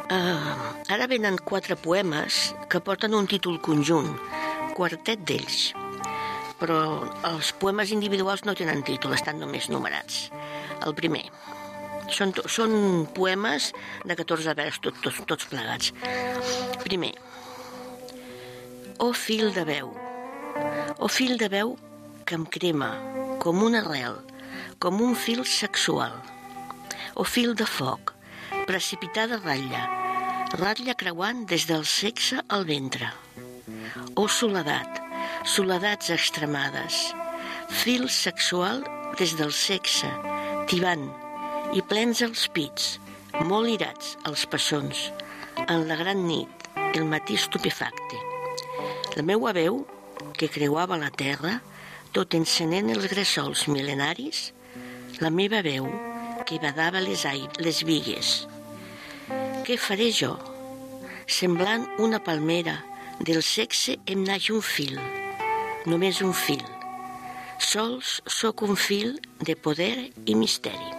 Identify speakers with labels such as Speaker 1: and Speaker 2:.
Speaker 1: Ara venen 4 poemes que porten un títol conjunt, quartet d'ells. Però els poemes individuals no tenen títol, estan només numerats. El primer. Són poemes de 14 vers, tots plegats. Primer. Oh fil de veu que em crema com una arrel, com un fil sexual. Oh fil de foc, precipitada ratlla creuant des del sexe al ventre. Oh soledats extremades, fil sexual des del sexe, tibant, i plens els pits, molt irats els pessons, en la gran nit, el matí estupefacte. La meua veu, que creuava la terra, tot encenent els gressols mil·lenaris, la meva veu, que badava les vigues. Què faré jo? Semblant una palmera, del sexe em naix un fil, només un fil. Sols sóc un fil de poder i misteri.